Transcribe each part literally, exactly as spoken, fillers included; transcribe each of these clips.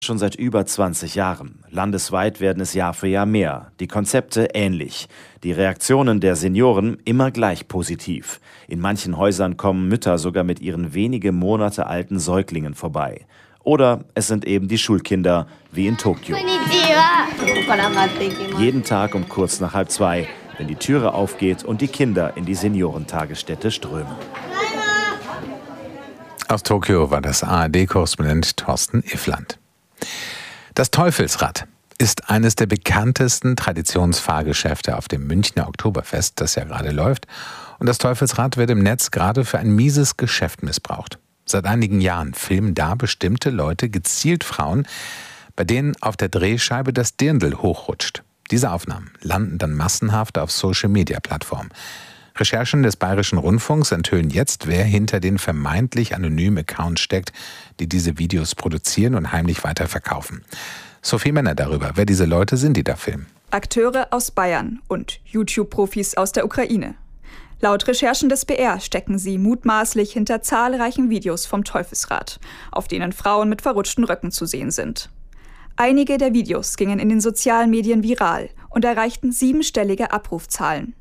Schon seit über zwanzig Jahren. Landesweit werden es Jahr für Jahr mehr. Die Konzepte ähnlich. Die Reaktionen der Senioren immer gleich positiv. In manchen Häusern kommen Mütter sogar mit ihren wenige Monate alten Säuglingen vorbei. Oder es sind eben die Schulkinder, wie in Tokio. Jeden Tag um kurz nach halb zwei, wenn die Türe aufgeht und die Kinder in die Seniorentagesstätte strömen. Aus Tokio war das A R D-Korrespondent Thorsten Iffland. Das Teufelsrad ist eines der bekanntesten Traditionsfahrgeschäfte auf dem Münchner Oktoberfest, das ja gerade läuft. Und das Teufelsrad wird im Netz gerade für ein mieses Geschäft missbraucht. Seit einigen Jahren filmen da bestimmte Leute gezielt Frauen, bei denen auf der Drehscheibe das Dirndl hochrutscht. Diese Aufnahmen landen dann massenhaft auf Social-Media-Plattformen. Recherchen des Bayerischen Rundfunks enthüllen jetzt, wer hinter den vermeintlich anonymen Accounts steckt, die diese Videos produzieren und heimlich weiterverkaufen. Sophie Männer darüber, wer diese Leute sind, die da filmen. Akteure aus Bayern und YouTube-Profis aus der Ukraine. Laut Recherchen des B R stecken sie mutmaßlich hinter zahlreichen Videos vom Teufelsrad, auf denen Frauen mit verrutschten Röcken zu sehen sind. Einige der Videos gingen in den sozialen Medien viral und erreichten siebenstellige Abrufzahlen.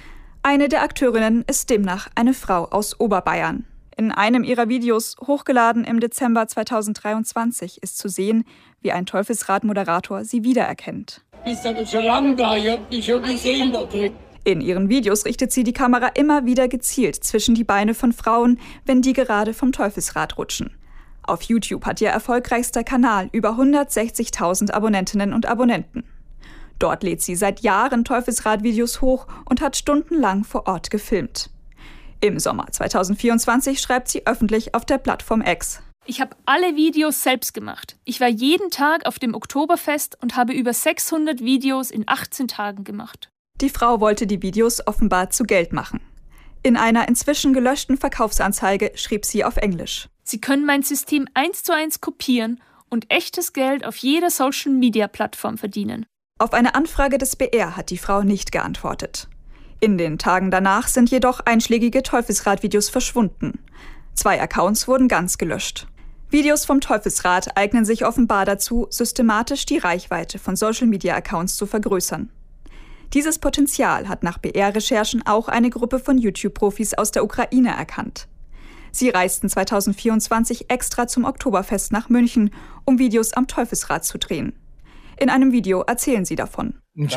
Eine der Akteurinnen ist demnach eine Frau aus Oberbayern. In einem ihrer Videos, hochgeladen im Dezember zweitausenddreiundzwanzig, ist zu sehen, wie ein Teufelsrad-Moderator sie wiedererkennt. Bist du schon lange da? Ich hab dich schon gesehen da drin. In ihren Videos richtet sie die Kamera immer wieder gezielt zwischen die Beine von Frauen, wenn die gerade vom Teufelsrad rutschen. Auf YouTube hat ihr erfolgreichster Kanal über hundertsechzigtausend Abonnentinnen und Abonnenten. Dort lädt sie seit Jahren Teufelsrad-Videos hoch und hat stundenlang vor Ort gefilmt. Im Sommer zweitausendvierundzwanzig schreibt sie öffentlich auf der Plattform X: Ich habe alle Videos selbst gemacht. Ich war jeden Tag auf dem Oktoberfest und habe über sechshundert Videos in achtzehn Tagen gemacht. Die Frau wollte die Videos offenbar zu Geld machen. In einer inzwischen gelöschten Verkaufsanzeige schrieb sie auf Englisch: Sie können mein System eins zu eins kopieren und echtes Geld auf jeder Social-Media-Plattform verdienen. Auf eine Anfrage des B R hat die Frau nicht geantwortet. In den Tagen danach sind jedoch einschlägige Teufelsrad-Videos verschwunden. Zwei Accounts wurden ganz gelöscht. Videos vom Teufelsrad eignen sich offenbar dazu, systematisch die Reichweite von Social-Media-Accounts zu vergrößern. Dieses Potenzial hat nach B R-Recherchen auch eine Gruppe von YouTube-Profis aus der Ukraine erkannt. Sie reisten zweitausendvierundzwanzig extra zum Oktoberfest nach München, um Videos am Teufelsrad zu drehen. In einem Video erzählen sie davon.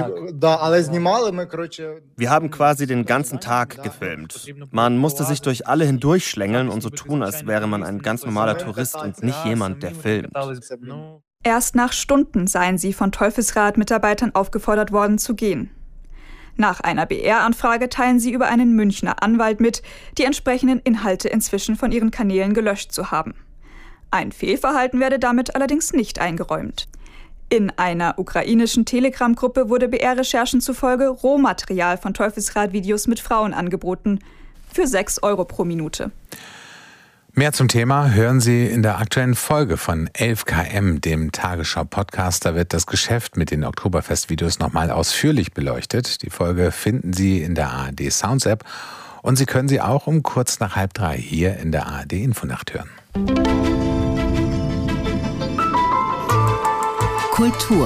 Wir haben quasi den ganzen Tag gefilmt. Man musste sich durch alle hindurchschlängeln und so tun, als wäre man ein ganz normaler Tourist und nicht jemand, der filmt. Erst nach Stunden seien sie von Teufelsrad-Mitarbeitern aufgefordert worden zu gehen. Nach einer B R-Anfrage teilen sie über einen Münchner Anwalt mit, die entsprechenden Inhalte inzwischen von ihren Kanälen gelöscht zu haben. Ein Fehlverhalten werde damit allerdings nicht eingeräumt. In einer ukrainischen Telegram-Gruppe wurde B R-Recherchen zufolge Rohmaterial von Teufelsrad-Videos mit Frauen angeboten, für sechs Euro pro Minute. Mehr zum Thema hören Sie in der aktuellen Folge von elf Kilometer, dem Tagesschau-Podcast. Da wird das Geschäft mit den Oktoberfest-Videos nochmal ausführlich beleuchtet. Die Folge finden Sie in der A R D Sounds App und Sie können sie auch um kurz nach halb drei hier in der A R D Infonacht hören. Kultur.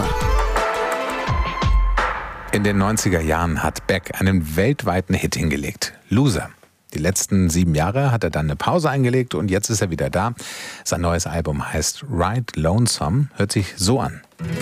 In den neunziger Jahren hat Beck einen weltweiten Hit hingelegt. Loser. Die letzten sieben Jahre hat er dann eine Pause eingelegt und jetzt ist er wieder da. Sein neues Album heißt Ride Lonesome, hört sich so an.